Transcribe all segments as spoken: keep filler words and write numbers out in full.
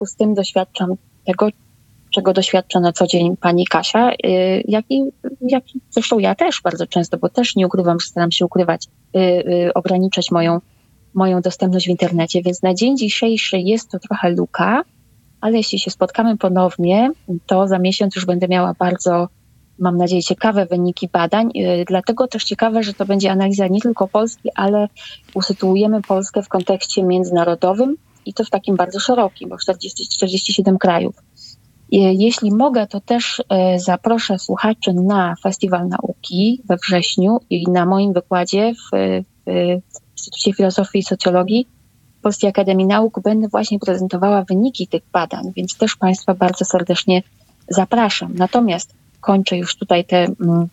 związku z tym doświadczam tego, czego doświadcza na co dzień pani Kasia, jak i, jak i zresztą ja też bardzo często, bo też nie ukrywam, że staram się ukrywać, ograniczać moją, moją dostępność w internecie, więc na dzień dzisiejszy jest to trochę luka, ale jeśli się spotkamy ponownie, to za miesiąc już będę miała bardzo, mam nadzieję, ciekawe wyniki badań. Dlatego też ciekawe, że to będzie analiza nie tylko Polski, ale usytuujemy Polskę w kontekście międzynarodowym i to w takim bardzo szerokim, bo czterdzieści, czterdzieści siedem krajów. Jeśli mogę, to też zaproszę słuchaczy na Festiwal Nauki we wrześniu i na moim wykładzie w, w Instytucie Filozofii i Socjologii Polskiej Akademii Nauk będę właśnie prezentowała wyniki tych badań, więc też Państwa bardzo serdecznie zapraszam. Natomiast kończę już tutaj tę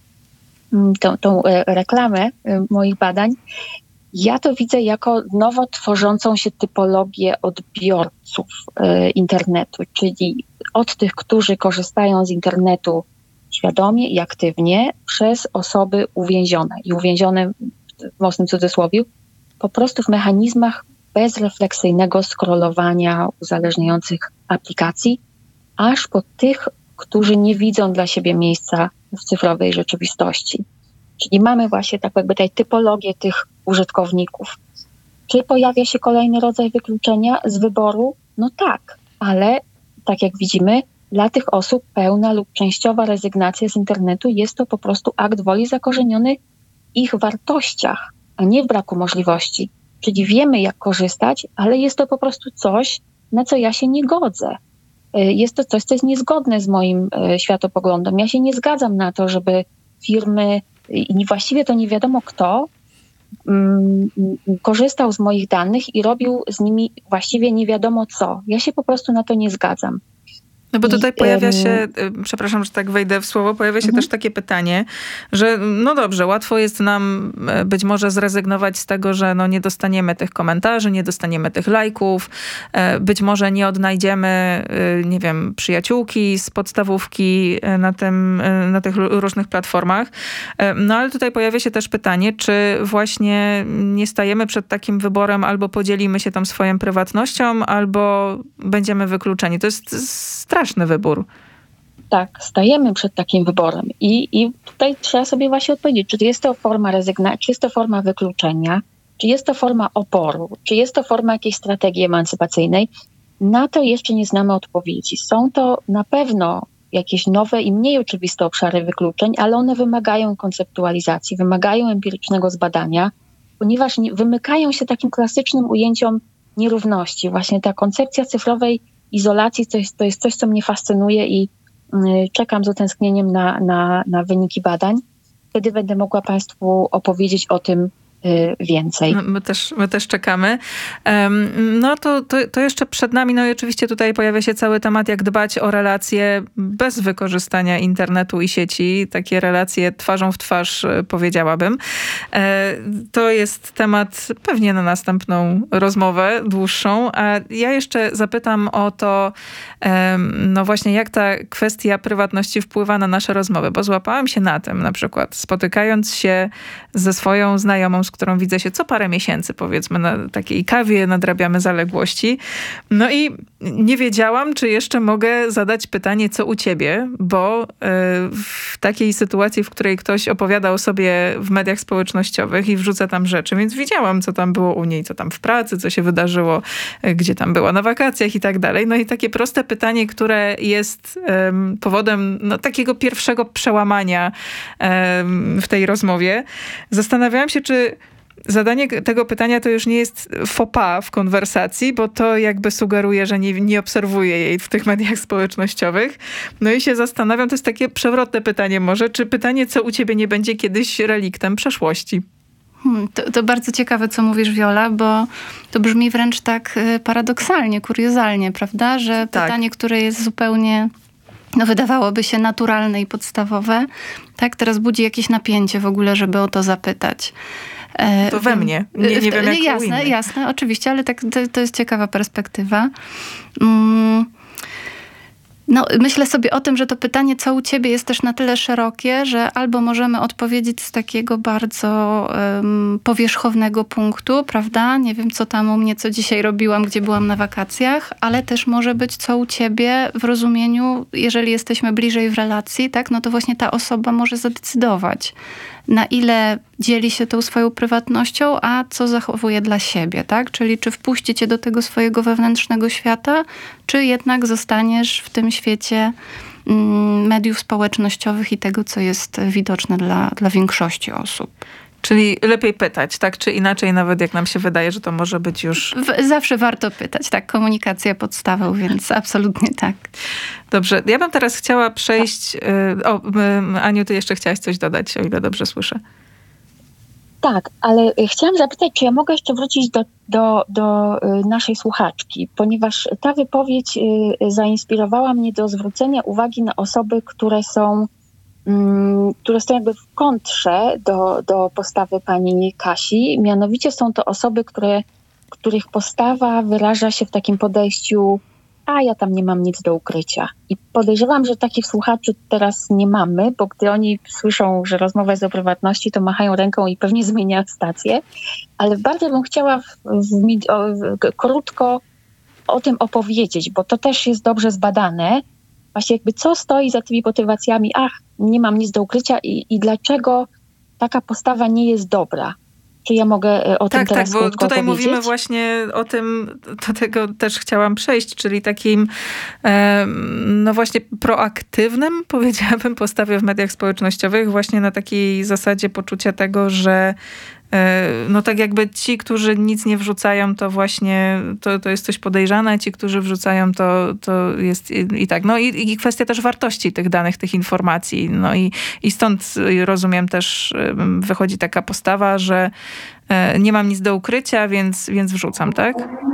tą, tą reklamę moich badań. Ja to widzę jako nowo tworzącą się typologię odbiorców internetu, czyli od tych, którzy korzystają z internetu świadomie i aktywnie, przez osoby uwięzione i uwięzione w mocnym cudzysłowie, po prostu w mechanizmach bezrefleksyjnego scrollowania uzależniających aplikacji, aż po tych, którzy nie widzą dla siebie miejsca w cyfrowej rzeczywistości. Czyli mamy właśnie tak jakby tej typologię tych użytkowników. Czy pojawia się kolejny rodzaj wykluczenia z wyboru? No tak, ale tak jak widzimy, dla tych osób pełna lub częściowa rezygnacja z internetu jest to po prostu akt woli zakorzeniony w ich wartościach, a nie w braku możliwości. Czyli wiemy, jak korzystać, ale jest to po prostu coś, na co ja się nie godzę. Jest to coś, co jest niezgodne z moim światopoglądem. Ja się nie zgadzam na to, żeby firmy, i właściwie to nie wiadomo kto, um, korzystał z moich danych i robił z nimi właściwie nie wiadomo co. Ja się po prostu na to nie zgadzam. No bo tutaj I, pojawia się, przepraszam, że tak wejdę w słowo, pojawia się uh-huh. też takie pytanie, że no dobrze, łatwo jest nam być może zrezygnować z tego, że no nie dostaniemy tych komentarzy, nie dostaniemy tych lajków, być może nie odnajdziemy, nie wiem, przyjaciółki z podstawówki na, tym, na tych różnych platformach. No ale tutaj pojawia się też pytanie, czy właśnie nie stajemy przed takim wyborem, albo podzielimy się tam swoją prywatnością, albo będziemy wykluczeni. To jest straszny wybór. Tak, stajemy przed takim wyborem i, i tutaj trzeba sobie właśnie odpowiedzieć, czy jest to forma rezygnacji, czy jest to forma wykluczenia, czy jest to forma oporu, czy jest to forma jakiejś strategii emancypacyjnej. Na to jeszcze nie znamy odpowiedzi. Są to na pewno jakieś nowe i mniej oczywiste obszary wykluczeń, ale one wymagają konceptualizacji, wymagają empirycznego zbadania, ponieważ nie, wymykają się takim klasycznym ujęciom nierówności. Właśnie ta koncepcja cyfrowej izolacji to jest, to jest coś, co mnie fascynuje i y, czekam z utęsknieniem na, na, na wyniki badań. Wtedy będę mogła Państwu opowiedzieć o tym y, więcej. No, my, też, my też czekamy. Um, no to, to, to jeszcze przed nami, no i oczywiście tutaj pojawia się cały temat, jak dbać o relacje bez wykorzystania internetu i sieci. Takie relacje twarzą w twarz, powiedziałabym. E, to jest temat pewnie na następną rozmowę dłuższą. A ja jeszcze zapytam o to, um, no właśnie jak ta kwestia prywatności wpływa na nasze rozmowy, bo złapałam się na tym na przykład, spotykając się ze swoją znajomą, z którą widzę się co parę miesięcy, powiedzmy, na takiej kawie nadrabiamy zaległości. No i nie wiedziałam, czy jeszcze mogę zadać pytanie, co u ciebie, bo w takiej sytuacji, w której ktoś opowiada o sobie w mediach społecznościowych i wrzuca tam rzeczy, więc widziałam, co tam było u niej, co tam w pracy, co się wydarzyło, gdzie tam była na wakacjach i tak dalej. No i takie proste pytanie, które jest um, powodem no, takiego pierwszego przełamania um, w tej rozmowie. Zastanawiałam się, czy zadanie tego pytania to już nie jest faux pas w konwersacji, bo to jakby sugeruje, że nie, nie obserwuję jej w tych mediach społecznościowych. No i się zastanawiam, to jest takie przewrotne pytanie może, czy pytanie, co u ciebie nie będzie kiedyś reliktem przeszłości? Hmm, to, to bardzo ciekawe, co mówisz, Wiola, bo to brzmi wręcz tak paradoksalnie, kuriozalnie, prawda? Że tak. Pytanie, które jest zupełnie, no wydawałoby się naturalne i podstawowe, tak? Teraz budzi jakieś napięcie w ogóle, żeby o to zapytać. To we mnie. Nie, nie wiem, jak jasne, u innych. jasne, oczywiście, ale tak, to, to jest ciekawa perspektywa. Mm. No, myślę sobie o tym, że to pytanie, co u ciebie, jest też na tyle szerokie, że albo możemy odpowiedzieć z takiego bardzo um, powierzchownego punktu, prawda? Nie wiem, co tam u mnie, co dzisiaj robiłam, gdzie byłam na wakacjach, ale też może być, co u ciebie w rozumieniu, jeżeli jesteśmy bliżej w relacji, tak? No to właśnie ta osoba może zadecydować, na ile dzieli się tą swoją prywatnością, a co zachowuje dla siebie, tak? Czyli czy wpuści cię do tego swojego wewnętrznego świata, czy jednak zostaniesz w tym świecie mm, mediów społecznościowych i tego, co jest widoczne dla, dla większości osób. Czyli lepiej pytać, tak czy inaczej, nawet jak nam się wydaje, że to może być już... W, zawsze warto pytać, tak, komunikacja podstawą, więc absolutnie tak. Dobrze, ja bym teraz chciała przejść... O, Aniu, ty jeszcze chciałaś coś dodać, o ile dobrze słyszę. Tak, ale chciałam zapytać, czy ja mogę jeszcze wrócić do, do, do naszej słuchaczki, ponieważ ta wypowiedź zainspirowała mnie do zwrócenia uwagi na osoby, które są które są jakby w kontrze do, do postawy pani Kasi. Mianowicie są to osoby, które, których postawa wyraża się w takim podejściu, a ja tam nie mam nic do ukrycia. I podejrzewam, że takich słuchaczy teraz nie mamy, bo gdy oni słyszą, że rozmowa jest o prywatności, to machają ręką i pewnie zmieniają stację. Ale bardzo bym chciała w, w, o, w, krótko o tym opowiedzieć, bo to też jest dobrze zbadane. Właśnie jakby co stoi za tymi motywacjami, ach, nie mam nic do ukrycia i, i dlaczego taka postawa nie jest dobra. Czy ja mogę o tak, tym teraz Tak, bo tutaj powiedzieć? mówimy właśnie o tym, do tego też chciałam przejść, czyli takim no właśnie proaktywnym, powiedziałabym, postawie w mediach społecznościowych, właśnie na takiej zasadzie poczucia tego, że no tak jakby ci, którzy nic nie wrzucają, to właśnie to, to jest coś podejrzane, ci, którzy wrzucają, to, to jest i, i tak. No i, i kwestia też wartości tych danych, tych informacji. No i, i stąd rozumiem też wychodzi taka postawa, że nie mam nic do ukrycia, więc, więc wrzucam, tak?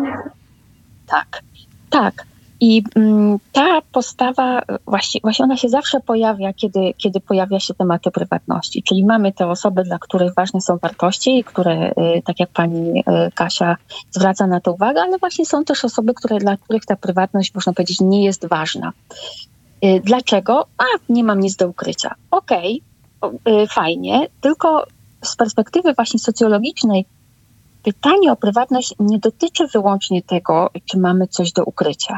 Tak, tak. I mm, ta postawa, właśnie, właśnie ona się zawsze pojawia, kiedy, kiedy pojawia się tematy prywatności. Czyli mamy te osoby, dla których ważne są wartości, które, y, tak jak pani y, Kasia zwraca na to uwagę, ale właśnie są też osoby, które, dla których ta prywatność, można powiedzieć, nie jest ważna. Y, dlaczego? A, nie mam nic do ukrycia. Okej, okay, y, fajnie, tylko z perspektywy właśnie socjologicznej pytanie o prywatność nie dotyczy wyłącznie tego, czy mamy coś do ukrycia.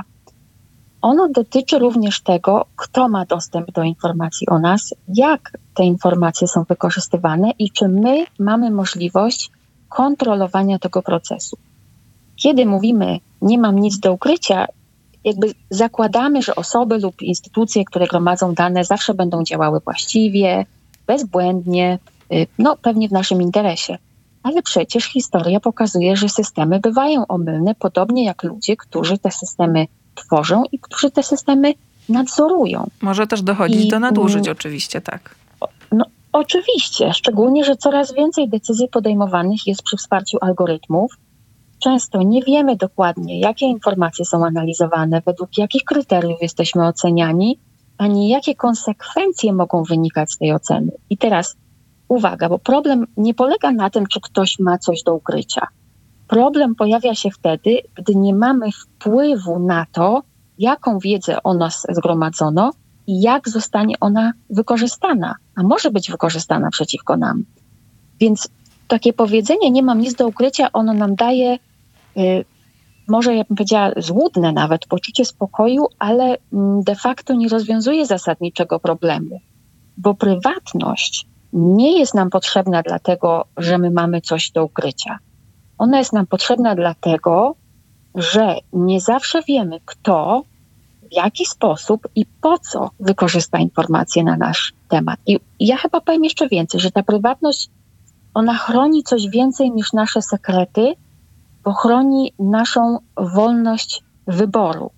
Ono dotyczy również tego, kto ma dostęp do informacji o nas, jak te informacje są wykorzystywane i czy my mamy możliwość kontrolowania tego procesu. Kiedy mówimy, nie mam nic do ukrycia, jakby zakładamy, że osoby lub instytucje, które gromadzą dane, zawsze będą działały właściwie, bezbłędnie, no pewnie w naszym interesie. Ale przecież historia pokazuje, że systemy bywają omylne, podobnie jak ludzie, którzy te systemy tworzą i którzy te systemy nadzorują. Może też dochodzić I, do nadużyć, oczywiście, tak. No oczywiście, szczególnie, że coraz więcej decyzji podejmowanych jest przy wsparciu algorytmów. Często nie wiemy dokładnie, jakie informacje są analizowane, według jakich kryteriów jesteśmy oceniani, ani jakie konsekwencje mogą wynikać z tej oceny. I teraz uwaga, bo problem nie polega na tym, czy ktoś ma coś do ukrycia. Problem pojawia się wtedy, gdy nie mamy wpływu na to, jaką wiedzę o nas zgromadzono i jak zostanie ona wykorzystana, a może być wykorzystana przeciwko nam. Więc takie powiedzenie, nie mam nic do ukrycia, ono nam daje, y, może ja bym powiedziała złudne nawet, poczucie spokoju, ale de facto nie rozwiązuje zasadniczego problemu, bo prywatność nie jest nam potrzebna dlatego, że my mamy coś do ukrycia. Ona jest nam potrzebna dlatego, że nie zawsze wiemy, kto, w jaki sposób i po co wykorzysta informacje na nasz temat. I ja chyba powiem jeszcze więcej, że ta prywatność, ona chroni coś więcej niż nasze sekrety, bo chroni naszą wolność wyboru.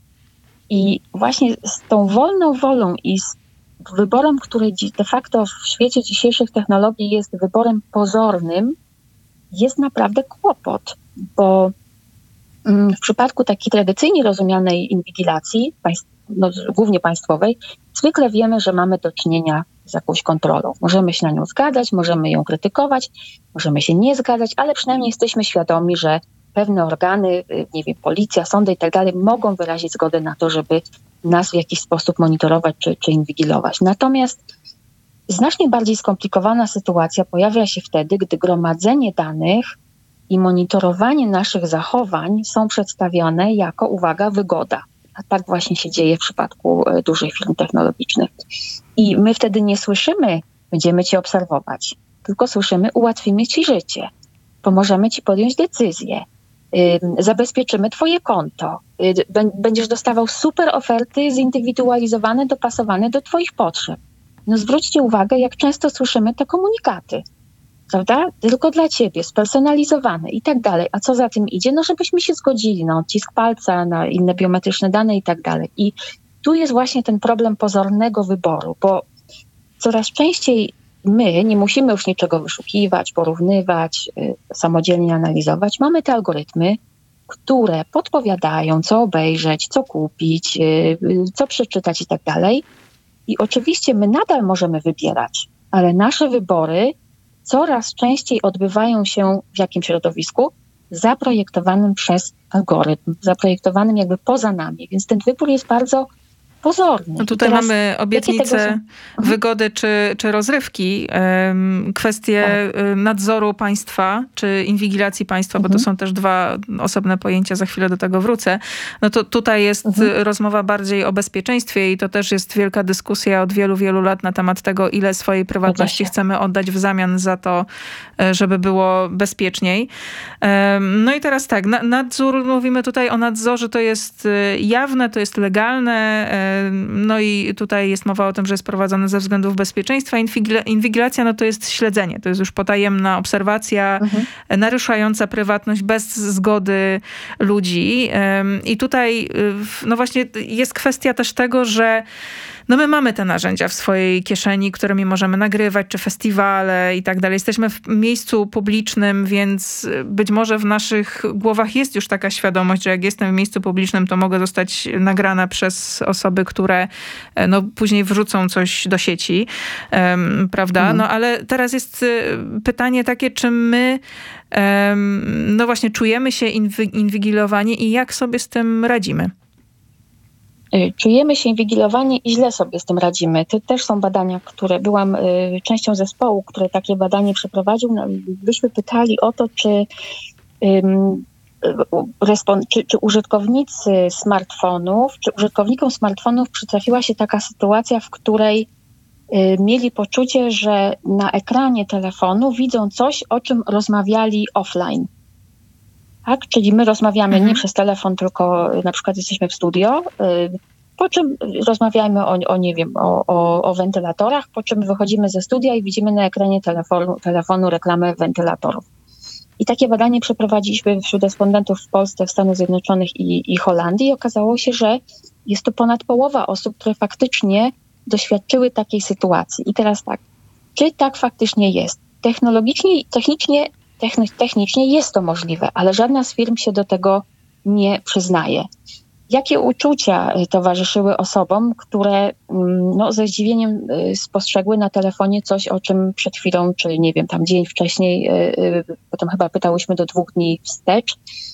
I właśnie z tą wolną wolą i z wyborem, który de facto w świecie dzisiejszych technologii jest wyborem pozornym, jest naprawdę kłopot, bo w przypadku takiej tradycyjnie rozumianej inwigilacji, no, głównie państwowej, zwykle wiemy, że mamy do czynienia z jakąś kontrolą. Możemy się na nią zgadzać, możemy ją krytykować, możemy się nie zgadzać, ale przynajmniej jesteśmy świadomi, że pewne organy, nie wiem, policja, sądy i tak dalej, mogą wyrazić zgodę na to, żeby nas w jakiś sposób monitorować czy, czy inwigilować. Natomiast znacznie bardziej skomplikowana sytuacja pojawia się wtedy, gdy gromadzenie danych i monitorowanie naszych zachowań są przedstawione jako, uwaga, wygoda. A tak właśnie się dzieje w przypadku dużych firm technologicznych. I my wtedy nie słyszymy, będziemy cię obserwować, tylko słyszymy, ułatwimy ci życie, pomożemy ci podjąć decyzję, yy, zabezpieczymy twoje konto, yy, będziesz dostawał super oferty zindywidualizowane, dopasowane do twoich potrzeb. No zwróćcie uwagę, jak często słyszymy te komunikaty, prawda? Tylko dla ciebie, spersonalizowane i tak dalej. A co za tym idzie? No żebyśmy się zgodzili na odcisk palca, na inne biometryczne dane i tak dalej. I tu jest właśnie ten problem pozornego wyboru, bo coraz częściej my nie musimy już niczego wyszukiwać, porównywać, y, samodzielnie analizować. Mamy te algorytmy, które podpowiadają, co obejrzeć, co kupić, y, y, co przeczytać i tak dalej. I oczywiście my nadal możemy wybierać, ale nasze wybory coraz częściej odbywają się w jakim środowisku? Zaprojektowanym przez algorytm, zaprojektowanym jakby poza nami. Więc ten wybór jest bardzo pozorny. No tutaj teraz, mamy obietnicę wygody czy, czy rozrywki. Kwestie tak. nadzoru państwa czy inwigilacji państwa, mhm. bo to są też dwa osobne pojęcia, za chwilę do tego wrócę. No to tutaj jest mhm. rozmowa bardziej o bezpieczeństwie i to też jest wielka dyskusja od wielu, wielu lat na temat tego, ile swojej prywatności chcemy oddać w zamian za to, żeby było bezpieczniej. No i teraz tak, nadzór, mówimy tutaj o nadzorze, to jest jawne, to jest legalne. No i tutaj jest mowa o tym, że jest prowadzone ze względów bezpieczeństwa. Inwigilacja no to jest śledzenie, to jest już potajemna obserwacja mhm. naruszająca prywatność bez zgody ludzi. I tutaj no właśnie jest kwestia też tego, że no my mamy te narzędzia w swojej kieszeni, którymi możemy nagrywać, czy festiwale i tak dalej. Jesteśmy w miejscu publicznym, więc być może w naszych głowach jest już taka świadomość, że jak jestem w miejscu publicznym, to mogę zostać nagrana przez osoby, które no, później wrzucą coś do sieci, um, prawda? Mhm. No ale teraz jest pytanie takie, czy my um, no właśnie czujemy się inwi- inwigilowani i jak sobie z tym radzimy? Czujemy się inwigilowani i źle sobie z tym radzimy. To też są badania, które byłam y, częścią zespołu, które takie badanie przeprowadził. No, byśmy pytali o to, czy, ym, respon- czy, czy użytkownicy smartfonów, czy użytkownikom smartfonów przytrafiła się taka sytuacja, w której y, mieli poczucie, że na ekranie telefonu widzą coś, o czym rozmawiali offline. Tak? Czyli my rozmawiamy mhm. nie przez telefon, tylko na przykład jesteśmy w studio, po czym rozmawiamy o, o nie wiem, o, o, o wentylatorach, po czym wychodzimy ze studia i widzimy na ekranie telefonu, telefonu reklamę wentylatorów. I takie badanie przeprowadziliśmy wśród respondentów w Polsce, w Stanach Zjednoczonych i, i Holandii i okazało się, że jest to ponad połowa osób, które faktycznie doświadczyły takiej sytuacji. I teraz tak, czy tak faktycznie jest? Technologicznie, technicznie Technicznie jest to możliwe, ale żadna z firm się do tego nie przyznaje. Jakie uczucia towarzyszyły osobom, które no, ze zdziwieniem spostrzegły na telefonie coś, o czym przed chwilą, czy nie wiem, tam dzień wcześniej, potem chyba pytałyśmy do dwóch dni wstecz,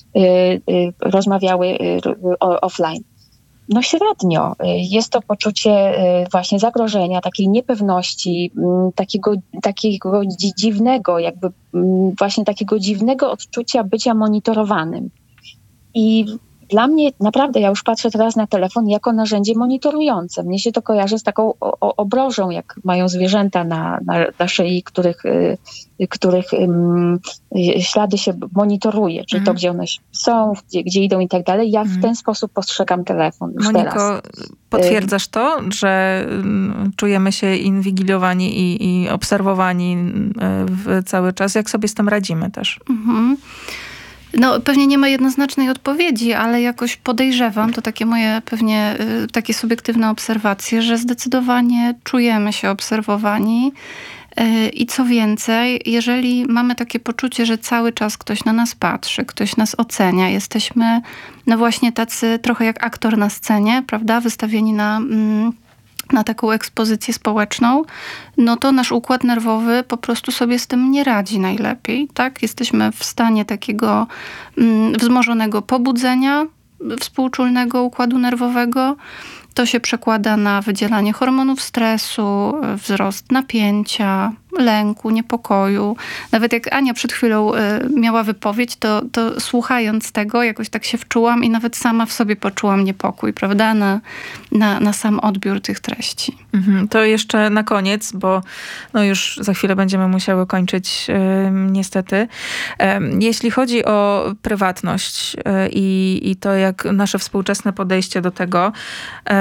rozmawiały offline? No średnio. Jest to poczucie właśnie zagrożenia, takiej niepewności, takiego, takiego dziwnego, jakby właśnie takiego dziwnego odczucia bycia monitorowanym. I dla mnie naprawdę, ja już patrzę teraz na telefon jako narzędzie monitorujące. Mnie się to kojarzy z taką o, o, obrożą, jak mają zwierzęta na, na, na szyi, których, y, których um, ślady się monitoruje, czyli mm. to, gdzie one są, gdzie, gdzie idą i tak dalej. Ja mm. w ten sposób postrzegam telefon już Moniko, teraz. Potwierdzasz to, że czujemy się inwigilowani i, i obserwowani w cały czas? Jak sobie z tym radzimy też? Mhm. No pewnie nie ma jednoznacznej odpowiedzi, ale jakoś podejrzewam, to takie moje pewnie y, takie subiektywne obserwacje, że zdecydowanie czujemy się obserwowani y, i co więcej, jeżeli mamy takie poczucie, że cały czas ktoś na nas patrzy, ktoś nas ocenia, jesteśmy no właśnie tacy trochę jak aktor na scenie, prawda, wystawieni na... Mm, na taką ekspozycję społeczną, no to nasz układ nerwowy po prostu sobie z tym nie radzi najlepiej, tak? Jesteśmy w stanie takiego mm, wzmożonego pobudzenia współczulnego układu nerwowego to się przekłada na wydzielanie hormonów stresu, wzrost napięcia, lęku, niepokoju. Nawet jak Ania przed chwilą miała wypowiedź, to, to słuchając tego jakoś tak się wczułam i nawet sama w sobie poczułam niepokój, prawda, na, na, na sam odbiór tych treści. Mhm. To jeszcze na koniec, bo no już za chwilę będziemy musiały kończyć yy, niestety. Yy, jeśli chodzi o prywatność yy, i, i to, jak nasze współczesne podejście do tego, yy,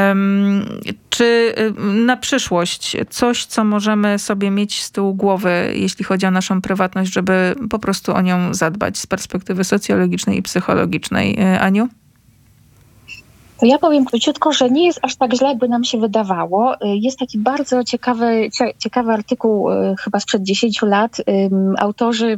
czy yy, na przyszłość coś, co możemy sobie mieć z tyłu głowy, jeśli chodzi o naszą prywatność, żeby po prostu o nią zadbać z perspektywy socjologicznej i psychologicznej. Yy, Aniu? To ja powiem króciutko, że nie jest aż tak źle, jakby nam się wydawało. Jest taki bardzo ciekawy, ciekawy artykuł, chyba sprzed dziesięciu lat. Autorzy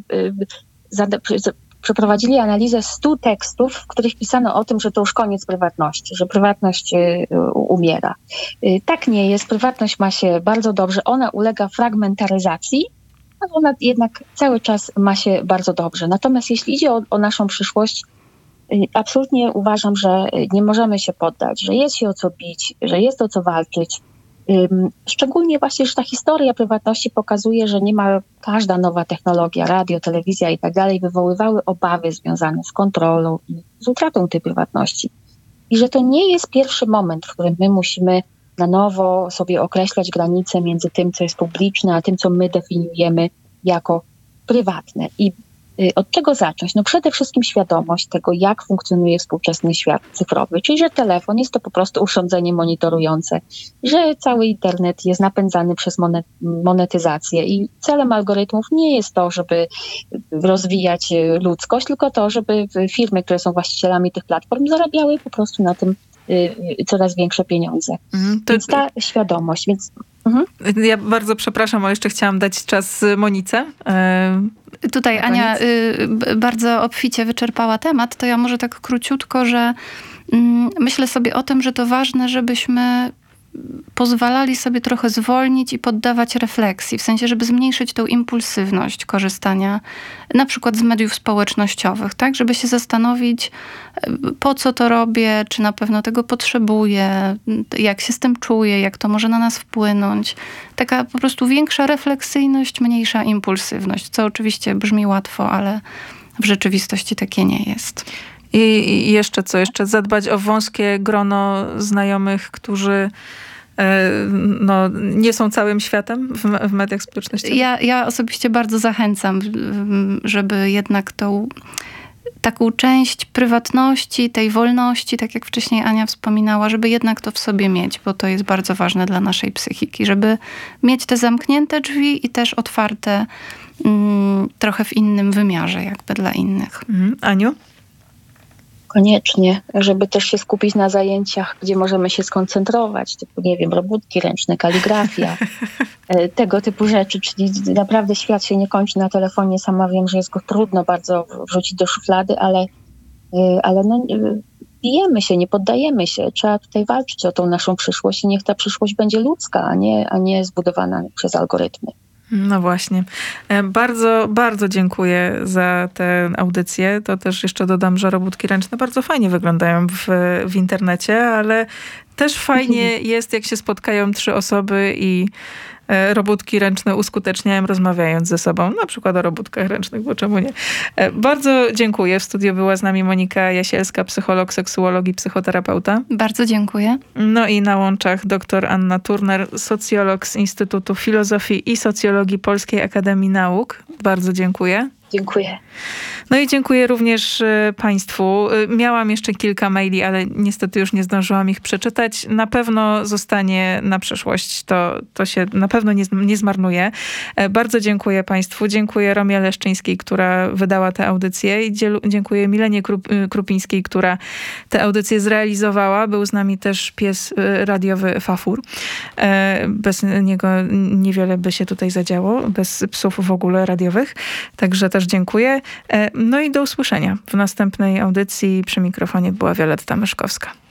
przeprowadzili analizę stu tekstów, w których pisano o tym, że to już koniec prywatności, że prywatność umiera. Tak nie jest. Prywatność ma się bardzo dobrze. Ona ulega fragmentaryzacji, ale ona jednak cały czas ma się bardzo dobrze. Natomiast jeśli idzie o, o naszą przyszłość, absolutnie uważam, że nie możemy się poddać, że jest się o co bić, że jest o co walczyć. Szczególnie właśnie, że ta historia prywatności pokazuje, że niemal każda nowa technologia, radio, telewizja i tak dalej wywoływały obawy związane z kontrolą i z utratą tej prywatności. I że to nie jest pierwszy moment, w którym my musimy na nowo sobie określać granice między tym, co jest publiczne, a tym, co my definiujemy jako prywatne. I od czego zacząć? No przede wszystkim świadomość tego, jak funkcjonuje współczesny świat cyfrowy, czyli że telefon jest to po prostu urządzenie monitorujące, że cały internet jest napędzany przez monetyzację i celem algorytmów nie jest to, żeby rozwijać ludzkość, tylko to, żeby firmy, które są właścicielami tych platform, zarabiały po prostu na tym coraz większe pieniądze. Mm, to... Więc ta świadomość. Więc, mhm. Ja bardzo przepraszam, ale jeszcze chciałam dać czas Monice. Yy, Tutaj Ania y, bardzo obficie wyczerpała temat, to ja może tak króciutko, że y, myślę sobie o tym, że to ważne, żebyśmy pozwalali sobie trochę zwolnić i poddawać refleksji, w sensie, żeby zmniejszyć tą impulsywność korzystania na przykład z mediów społecznościowych, tak, żeby się zastanowić, po co to robię, czy na pewno tego potrzebuję, jak się z tym czuję, jak to może na nas wpłynąć. Taka po prostu większa refleksyjność, mniejsza impulsywność, co oczywiście brzmi łatwo, ale w rzeczywistości takie nie jest. I jeszcze co? Jeszcze zadbać o wąskie grono znajomych, którzy no, nie są całym światem w, w mediach społecznościowych? Ja, ja osobiście bardzo zachęcam, żeby jednak tą taką część prywatności, tej wolności, tak jak wcześniej Ania wspominała, żeby jednak to w sobie mieć, bo to jest bardzo ważne dla naszej psychiki, żeby mieć te zamknięte drzwi i też otwarte mm, trochę w innym wymiarze jakby dla innych. Mhm. Aniu? Koniecznie, żeby też się skupić na zajęciach, gdzie możemy się skoncentrować, typu, nie wiem, robótki ręczne, kaligrafia, tego typu rzeczy, czyli naprawdę świat się nie kończy na telefonie. Sama wiem, że jest go trudno bardzo wrzucić do szuflady, ale, ale no, bijemy się, nie poddajemy się. Trzeba tutaj walczyć o tą naszą przyszłość i niech ta przyszłość będzie ludzka, a nie, a nie zbudowana przez algorytmy. No właśnie. Bardzo, bardzo dziękuję za tę audycję. To też jeszcze dodam, że robótki ręczne bardzo fajnie wyglądają w, w internecie, ale też fajnie jest, jak się spotkają trzy osoby i robótki ręczne uskuteczniają, rozmawiając ze sobą. Na przykład o robótkach ręcznych, bo czemu nie? Bardzo dziękuję. W studiu była z nami Monika Jasielska, psycholog, seksuolog i psychoterapeuta. Bardzo dziękuję. No i na łączach dr Anna Turner, socjolog z Instytutu Filozofii i Socjologii Polskiej Akademii Nauk. Bardzo dziękuję. Dziękuję. No i dziękuję również Państwu. Miałam jeszcze kilka maili, ale niestety już nie zdążyłam ich przeczytać. Na pewno zostanie na przyszłość. To, to się na pewno nie, nie zmarnuje. Bardzo dziękuję Państwu. Dziękuję Romie Leszczyńskiej, która wydała tę audycję. I dziękuję Milenie Krup, Krupińskiej, która tę audycję zrealizowała. Był z nami też pies radiowy Fafur. Bez niego niewiele by się tutaj zadziało. Bez psów w ogóle radiowych. Także też dziękuję. No i do usłyszenia w następnej audycji. Przy mikrofonie była Wioletta Myszkowska.